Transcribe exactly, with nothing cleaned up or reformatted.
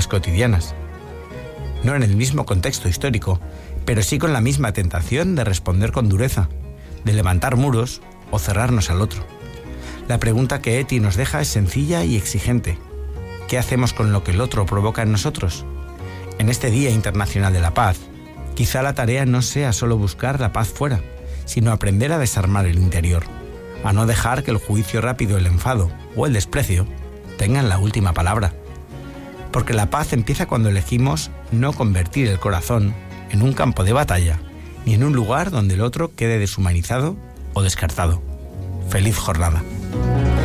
más cotidianas. No en el mismo contexto histórico, pero sí con la misma tentación de responder con dureza, de levantar muros o cerrarnos al otro. La pregunta que Eti nos deja es sencilla y exigente. ¿Qué hacemos con lo que el otro provoca en nosotros? En este Día Internacional de la Paz, quizá la tarea no sea solo buscar la paz fuera, sino aprender a desarmar el interior, a no dejar que el juicio rápido, el enfado o el desprecio tengan la última palabra. Porque la paz empieza cuando elegimos no convertir el corazón en un campo de batalla, ni en un lugar donde el otro quede deshumanizado o descartado. ¡Feliz jornada!